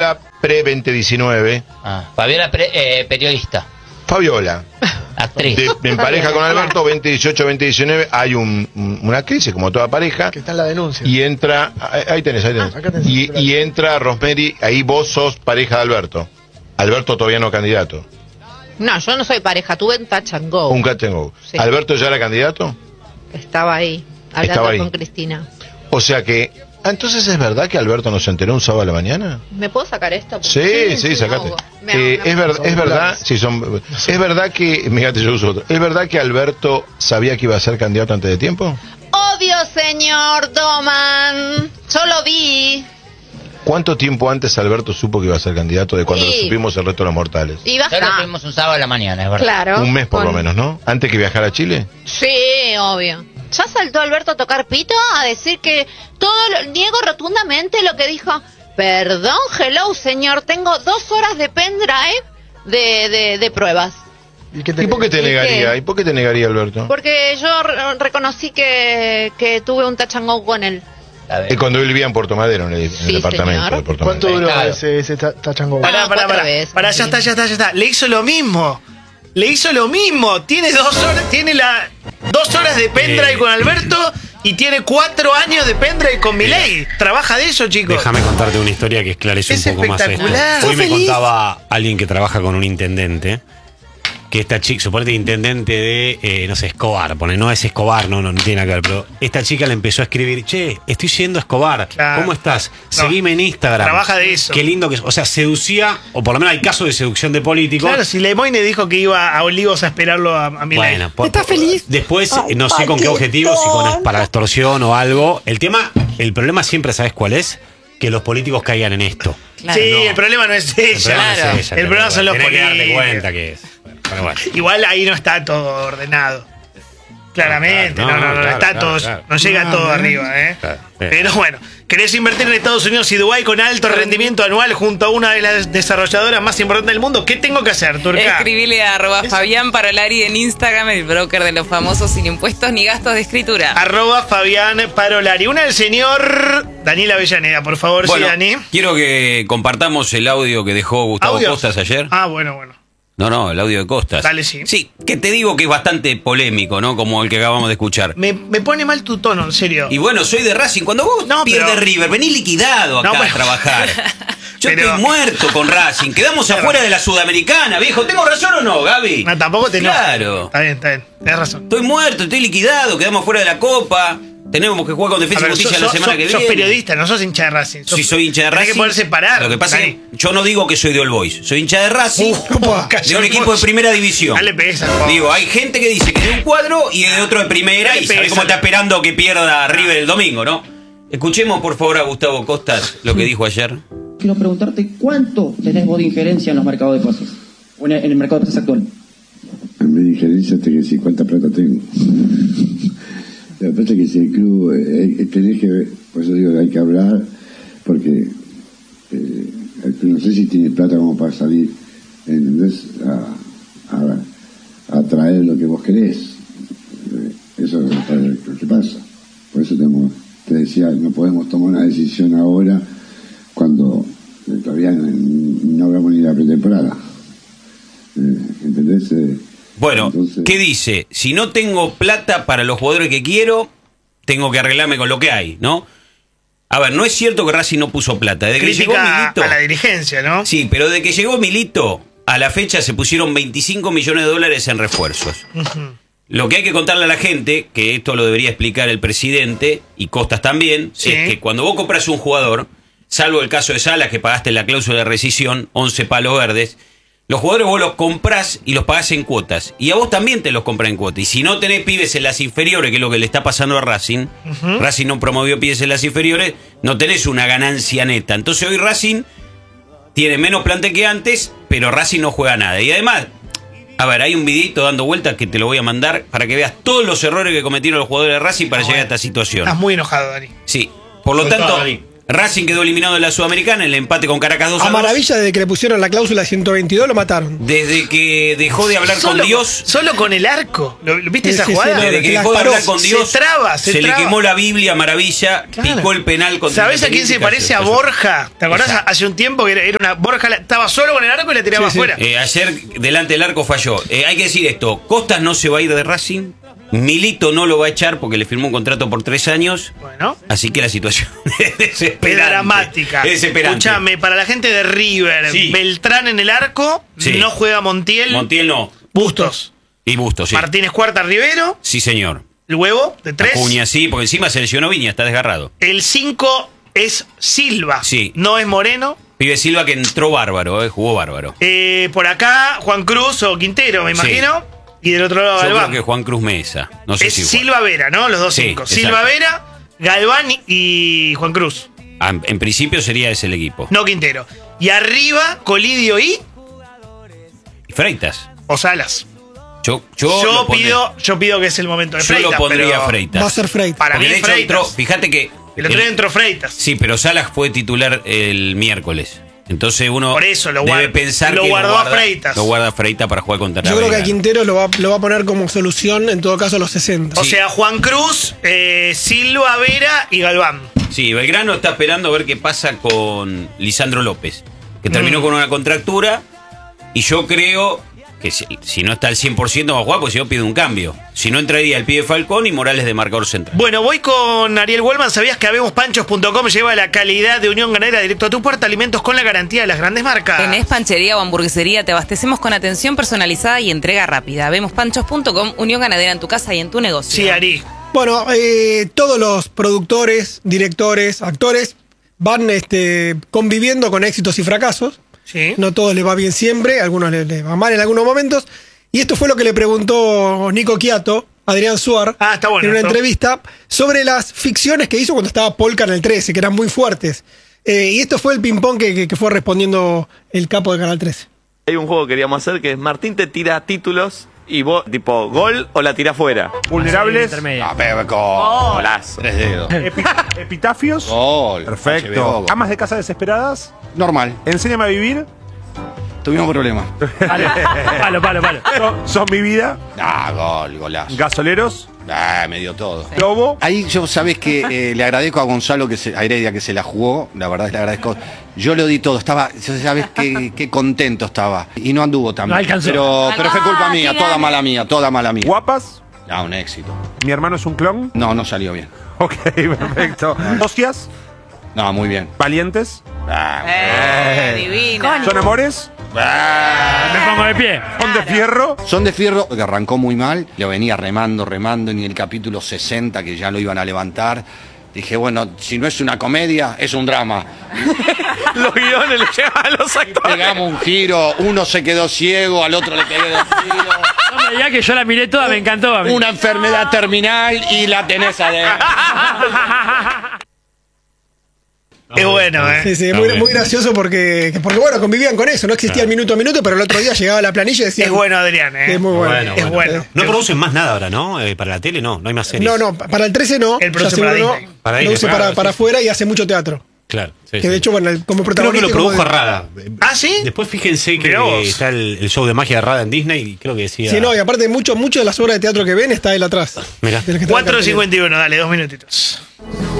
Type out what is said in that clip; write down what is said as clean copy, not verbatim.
Fabiola pre-2019. Fabiola periodista. Fabiola. Actriz. En pareja con Alberto, 2018-2019, hay una crisis, como toda pareja. Que está en la denuncia. Y entra, ahí tenés. Acá tenés. Y entra Rosemary, ahí vos sos pareja de Alberto. Alberto todavía no candidato. No, yo no soy pareja, tuve un touch and go. Un catch and go. Sí. ¿Alberto ya era candidato? Estaba ahí, hablando Estaba ahí. con Cristina. O sea que, entonces ¿es verdad que Alberto no se enteró un sábado a la mañana? ¿Me puedo sacar esto? Sí, sacate. Es verdad, sí, es verdad que, fíjate, yo uso otro. ¿Es verdad que Alberto sabía que iba a ser candidato antes de tiempo? Obvio, señor Doman. Yo lo vi. ¿Cuánto tiempo antes Alberto supo que iba a ser candidato de cuando lo supimos el resto de los mortales? Y basta. Ya lo tuvimos un sábado a la mañana, es verdad. Claro. Un mes por lo menos, ¿no? Antes que viajara a Chile. Sí, obvio. Ya saltó Alberto a tocar pito a decir que niego rotundamente lo que dijo. Perdón, hello, señor, tengo 2 horas de pendrive de pruebas. ¿Y por qué te negaría? ¿Y por qué te negaría, Alberto? Porque yo reconocí que tuve un touch and go con él. Cuando él vivía en Puerto Madero, en el departamento señor. de Puerto ¿Cuánto Madero. duró ese touch and go? Pará, ya está. Le hizo lo mismo. Tiene 2 horas, tiene 2 horas de pendrive con Alberto y tiene 4 años de pendrive con Milei. Trabaja de eso, chicos. Déjame contarte una historia que esclarece un poco más esto. Espectacular. Hoy me ¿Sos feliz? contaba alguien que trabaja con un intendente que esta chica, suponete intendente de, no sé, Escobar, no es Escobar, no tiene nada que ver, pero esta chica le empezó a escribir, che, estoy siendo Escobar, Claro. ¿cómo estás? No. Seguime en Instagram. Trabaja de eso. Qué lindo que es, o sea, seducía, o por lo menos hay casos de seducción de políticos. Claro, si Lemoyne dijo que iba a Olivos a esperarlo a Milei. Bueno, ¿Estás feliz? Después, Ay, no sé con qué Paquito. objetivo, si para extorsión o algo. El problema siempre, ¿sabes cuál es? Que los políticos caigan en esto. Claro. Sí, No. el problema no es ella. El problema no es ella, El problema son los tenés que darte políticos. cuenta que es. Pero bueno. Igual ahí no está todo ordenado. Claramente, Claro, está todo, claro. no llega todo arriba, ¿eh? Claro. Pero bueno, querés invertir en Estados Unidos y Dubái con alto rendimiento anual junto a una de las desarrolladoras más importantes del mundo. ¿Qué tengo que hacer, Turca? Escribile a @Fabián Parolari en Instagram, el broker de los famosos sin impuestos ni gastos de escritura. @Fabián Parolari. Una del señor Daniel Avellaneda, por favor, Bueno, sí, Dani. quiero que compartamos el audio que dejó Gustavo ¿Audio? Costas ayer. Ah, bueno. No, el audio de Costas. Dale, sí. Sí, que te digo que es bastante polémico, ¿no? Como el que acabamos de escuchar. Me pone mal tu tono, en serio. Y bueno, soy de Racing. Cuando vos No, pierdes pero- River, vení liquidado acá No, pero- a trabajar. Yo Pero- estoy muerto con Racing. Quedamos afuera de la Sudamericana, viejo. ¿Tengo razón o no, Gaby? No, tampoco te enojes. Claro. Está bien, tenés razón. Estoy muerto, estoy liquidado, quedamos fuera de la Copa. Tenemos que jugar con Defensa y Justicia la semana que viene. Sos periodista, no sos hincha de Racing. Sí, soy hincha de Racing. Tenés que poder separar. Lo que pasa es Dani. que yo no digo que soy de All Boys. Soy hincha de Racing, de un equipo de primera división. Dale pesa, por favor. Digo, hay gente que dice que es de un cuadro y de otro de primera Dale y sabe pesa. cómo está esperando que pierda River el domingo, ¿no? Escuchemos por favor a Gustavo Costas lo que dijo ayer. Quiero preguntarte cuánto tenés vos de injerencia en los mercados de pases, o en el mercado de pases actual. En mi injerencia hasta que si cuánta plata tengo. La plata que si el club tenés que ver, por eso digo que hay que hablar, porque el club no sé si tiene plata como para salir, ¿entendés? A traer lo que vos querés. Eso es lo que pasa. Por eso te decía, no podemos tomar una decisión ahora cuando todavía no hablamos ni la pretemporada. ¿Entendés? Bueno, Entonces- ¿qué dice? Si no tengo plata para los jugadores que quiero, tengo que arreglarme con lo que hay, ¿no? A ver, no es cierto que Racing no puso plata. Desde que llegó Crítica Milito, a la dirigencia, ¿no? sí, pero desde que llegó Milito, a la fecha se pusieron 25 millones de dólares en refuerzos. Lo que hay que contarle a la gente, que esto lo debería explicar el presidente, y Costas también, Sí. es que cuando vos compras un jugador, salvo el caso de Salas, que pagaste la cláusula de rescisión, 11 palos verdes, los jugadores vos los comprás y los pagás en cuotas. Y a vos también te los compran en cuotas. Y si no tenés pibes en las inferiores, que es lo que le está pasando a Racing, Racing no promovió pibes en las inferiores, no tenés una ganancia neta. Entonces hoy Racing tiene menos plantel que antes, pero Racing no juega nada. Y además, a ver, hay un videito dando vueltas que te lo voy a mandar para que veas todos los errores que cometieron los jugadores de Racing para llegar a esta situación. Estás muy enojado, Dani. Sí, por lo Soltá, tanto, Dani. Racing quedó eliminado de la Sudamericana, el empate con Caracas 2-2. A maravilla, desde que le pusieron la cláusula 122 lo mataron. Desde que dejó de hablar con Dios. Solo con el arco. ¿Viste esa Sí, jugada? Desde que dejó de hablar con Dios. Se le traba. quemó la Biblia, maravilla. Claro. Picó el penal contra ¿Sabés a quién se parece? A Borja. ¿Te acordás? Exacto. Hace un tiempo que era una Borja, estaba solo con el arco y la tiraba afuera. Ayer delante del arco falló. Hay que decir esto: Costas no se va a ir de Racing. Milito no lo va a echar porque le firmó un contrato por 3 años. Bueno. Así que la situación es desesperante. Es dramática. Es desesperante. Escúchame, para la gente de River, Sí. Beltrán en el arco, Sí. no juega Montiel. Montiel no. Bustos. Y Bustos, sí. Martínez Cuarta Rivero. Sí, señor. Luego, de 3. Acuña, sí, porque encima se lesionó Viña, está desgarrado. El 5 es Silva. Sí. No es Moreno. Pibe Silva que entró bárbaro, jugó bárbaro. Por acá, Juan Cruz o Quintero, me Sí. imagino. Y del otro lado, Yo Galván. creo que Juan Cruz Mesa. No sé Es si Silva Vera, ¿no? Los dos Sí, 5. exacto. Silva Vera, Galván y Juan Cruz. En principio sería ese el equipo. No Quintero. Y arriba, Colidio y Y Freitas. o Salas. Yo pido que es el momento de Yo Freitas. lo pondría pero Freitas. Va a ser Freitas. Para Porque mí de hecho Freitas. entró, fíjate que El otro día entró Freitas. sí, pero Salas fue titular el miércoles. Entonces uno Por eso lo debe guard- pensar lo que guardó a Freitas. Lo guarda a Freitas para jugar contra Yo creo que a Belgrano. Quintero lo va a poner como solución, en todo caso, a los 60. O sea, Juan Cruz, Silva Vera y Galván. Sí, Belgrano está esperando a ver qué pasa con Lisandro López, que terminó con una contractura. Y yo creo que si no está al 100% va a jugar, pues si no pide un cambio. Si no, entraría el pibe Falcón y Morales de marcador central. Bueno, voy con Ariel Wellman. ¿Sabías que habemospanchos.com lleva la calidad de Unión Ganadera directo a tu puerta? Alimentos con la garantía de las grandes marcas. ¿Tenés panchería o hamburguesería? Te abastecemos con atención personalizada y entrega rápida. Vemospanchos.com, Unión Ganadera en tu casa y en tu negocio. Sí, Ari. Bueno, todos los productores, directores, actores van conviviendo con éxitos y fracasos. Sí. No todos les va bien siempre, a algunos les va mal en algunos momentos. Y esto fue lo que le preguntó Nico Quiato a Adrián Suar Está bueno en una esto. entrevista sobre las ficciones que hizo cuando estaba Polka en el 13, que eran muy fuertes. Y esto fue el ping-pong que fue respondiendo el capo de Canal 13. Hay un juego que queríamos hacer que es Martín te tira títulos y vos, tipo, gol o la tira fuera. Vulnerables. Golazo. 3 dedos. Epitafios. Gol. Perfecto. HBO. ¿Amas de casa desesperadas? Normal. Enséñame a vivir. Tuvimos problemas. Son mi vida. Golazo. Gasoleros. Me dio todo. Lobo. Ahí yo sabés que le agradezco a Gonzalo, a Heredia, que se la jugó. La verdad es que le agradezco. Yo lo di todo. Sabés qué contento estaba. Y no anduvo tan bien. No alcanzó. Pero fue culpa mía, toda mala mía. Guapas. Un éxito. ¿Mi hermano es un clon? No salió bien. Ok, perfecto. ¿Hostias? No, muy bien. ¿Valientes? Divina. ¿Son amores? Me pongo de pie. ¿Son de fierro? Son de fierro, que arrancó muy mal. Lo venía remando, y en el capítulo 60, que ya lo iban a levantar, dije, bueno, si no es una comedia, es un drama. Los guiones le llevan a los actores. Pegamos un giro, uno se quedó ciego, al otro le pegué 2 tiros. No me digas que yo la miré toda, me encantó a mí. Una enfermedad terminal y la tenés adentro. Es bueno, Sí, muy gracioso porque bueno, convivían con eso, no existía el minuto a minuto, pero el otro día llegaba la planilla y decía. Es bueno, Adrián, Es muy bueno. Es bueno. No producen más nada ahora, ¿no? Para la tele no hay más series. No, para el 13 no. El ya produce para seguro Disney. Para lo Disney, usa para sí. afuera y hace mucho teatro. Claro. Sí, Que de hecho, bueno, como creo que protagonista. lo produjo Rada. ¿Ah, sí? Después fíjense que Mirá vos. está el show de magia de Rada en Disney y creo que decía. Sí, no, y aparte mucho de las obras de teatro que ven está él atrás. Mirá. 4:51, 4:51, dale, 2 minutitos.